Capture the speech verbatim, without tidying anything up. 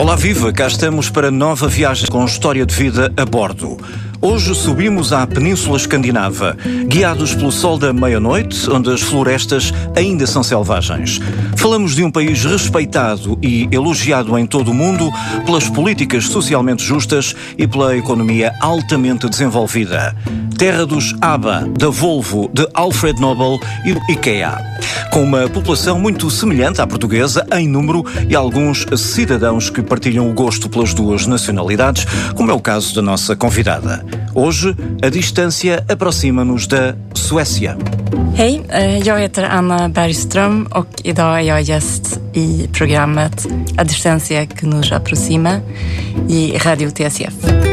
Olá viva, cá estamos para nova viagem com história de vida a bordo. Hoje subimos à Península Escandinava, guiados pelo sol da meia-noite, onde as florestas ainda são selvagens. Falamos de um país respeitado e elogiado em todo o mundo pelas políticas socialmente justas e pela economia altamente desenvolvida. Terra dos ABBA, da Volvo, de Alfred Nobel e do IKEA. Com uma população muito semelhante à portuguesa em número e alguns cidadãos que partilham o gosto pelas duas nacionalidades, como é o caso da nossa convidada. Hoje, a distância aproxima-nos da Suécia. Hej, jag heter Anna Bergström och idag är jag gäst i programmet A Distância que nos aproxima i Radio T S F.